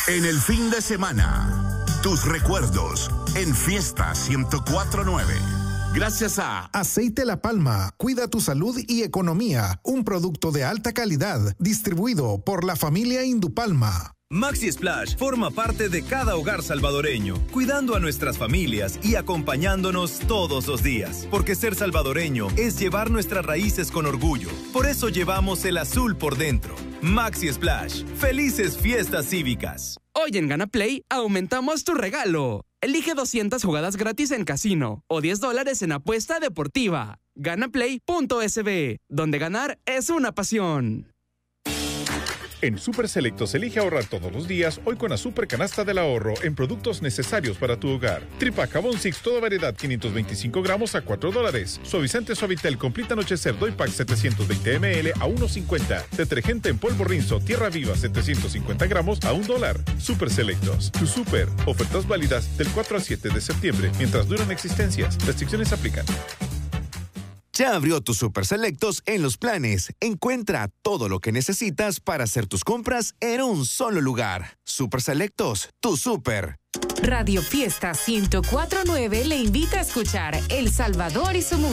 En el fin de semana, tus recuerdos en Fiesta 104.9. Gracias a Aceite La Palma, cuida tu salud y economía. Un producto de alta calidad, distribuido por la familia Indupalma. Maxi Splash forma parte de cada hogar salvadoreño, cuidando a nuestras familias y acompañándonos todos los días. Porque ser salvadoreño es llevar nuestras raíces con orgullo. Por eso llevamos el azul por dentro. Maxi Splash. ¡Felices fiestas cívicas! Hoy en Gana Play aumentamos tu regalo. Elige 200 jugadas gratis en casino o $10 en apuesta deportiva. Ganaplay.sb, donde ganar es una pasión. En Super Selectos elige ahorrar todos los días, hoy con la Super Canasta del Ahorro en productos necesarios para tu hogar. Tripa Jabón Six, toda variedad, 525 gramos a $4. Suavizante Suavitel Complete Anochecer Doy Pack 720 ml a $1.50. Detergente en polvo Rinzo Tierra Viva 750 gramos a $1. Super Selectos, tu super. Ofertas válidas del 4 al 7 de septiembre, mientras duran existencias. Restricciones aplican. Ya abrió tus Super Selectos en Los Planes. Encuentra todo lo que necesitas para hacer tus compras en un solo lugar. Super Selectos, tu super. Radio Fiesta 104.9 le invita a escuchar El Salvador y su música.